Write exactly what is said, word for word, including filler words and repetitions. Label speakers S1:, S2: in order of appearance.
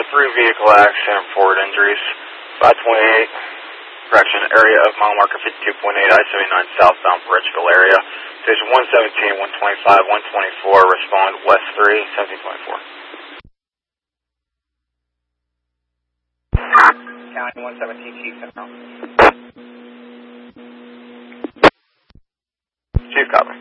S1: three vehicle accident, forward injuries. five twenty-eight, correction, area of mile marker fifty-two point eight, I seventy-nine southbound Bridgeville area. Station one seventeen, one twenty-five, one twenty-four, respond west three, seventeen twenty-four.
S2: County one seventeen, Chief Central.
S1: Chief, copy.